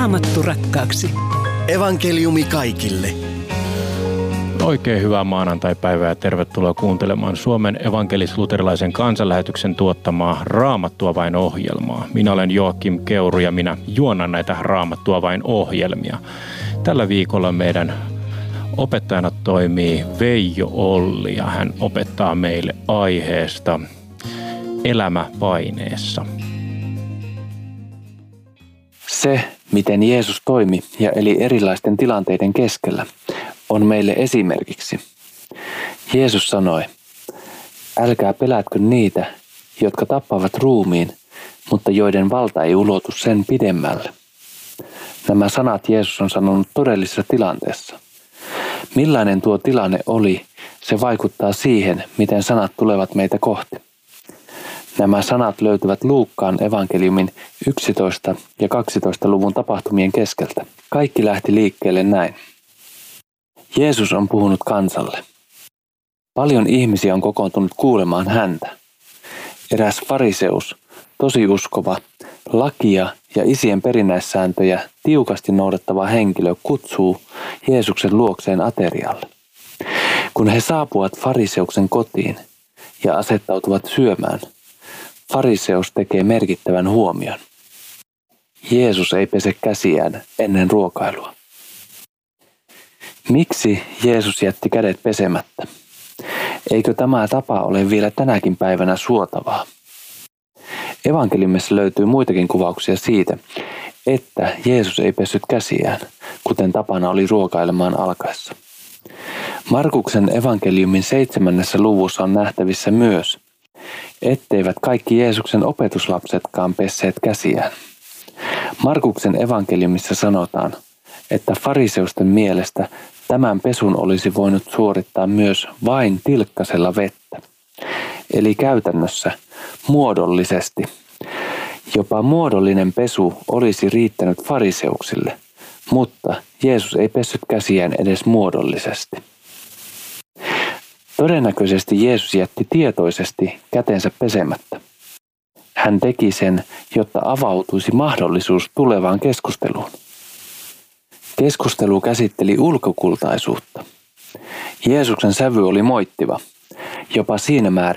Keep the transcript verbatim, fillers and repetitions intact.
Raamattu rakkaaksi. Evankeliumi kaikille. Oikein hyvää maanantai-päivää ja tervetuloa kuuntelemaan Suomen evankelis-luterilaisen kansanlähetyksen tuottamaa Raamattua vain -ohjelmaa. Minä olen Joakim Keuru ja minä juonan näitä Raamattua vain -ohjelmia. Tällä viikolla meidän opettajana toimii Veijo Olli ja hän opettaa meille aiheesta elämä paineessa. Se, miten Jeesus toimi ja eli erilaisten tilanteiden keskellä, on meille esimerkiksi. Jeesus sanoi, älkää pelätkö niitä, jotka tappavat ruumiin, mutta joiden valta ei ulotu sen pidemmälle. Nämä sanat Jeesus on sanonut todellisessa tilanteessa. Millainen tuo tilanne oli, se vaikuttaa siihen, miten sanat tulevat meitä kohti. Nämä sanat löytyvät Luukkaan evankeliumin yksitoista ja kaksitoista luvun tapahtumien keskeltä. Kaikki lähti liikkeelle näin. Jeesus on puhunut kansalle. Paljon ihmisiä on kokoontunut kuulemaan häntä. Eräs fariseus, tosi uskova, lakia ja isien perinnäissääntöjä tiukasti noudattava henkilö kutsuu Jeesuksen luokseen aterialle. Kun he saapuvat fariseuksen kotiin ja asettautuvat syömään, fariseus tekee merkittävän huomion. Jeesus ei pese käsiään ennen ruokailua. Miksi Jeesus jätti kädet pesemättä? Eikö tämä tapa ole vielä tänäkin päivänä suotavaa? Evankeliumissa löytyy muitakin kuvauksia siitä, että Jeesus ei pessyt käsiään, kuten tapana oli ruokailemaan alkaessa. Markuksen evankeliumin seitsemännessä luvussa on nähtävissä myös, etteivät kaikki Jeesuksen opetuslapsetkaan pesseet käsiään. Markuksen evankeliumissa sanotaan, että fariseusten mielestä tämän pesun olisi voinut suorittaa myös vain tilkkasella vettä. Eli käytännössä muodollisesti. Jopa muodollinen pesu olisi riittänyt fariseuksille, mutta Jeesus ei pessyt käsiään edes muodollisesti. Todennäköisesti Jeesus jätti tietoisesti kätensä pesemättä. Hän teki sen, jotta avautuisi mahdollisuus tulevaan keskusteluun. Keskustelu käsitteli ulkokultaisuutta. Jeesuksen sävy oli moittiva, jopa siinä määrin,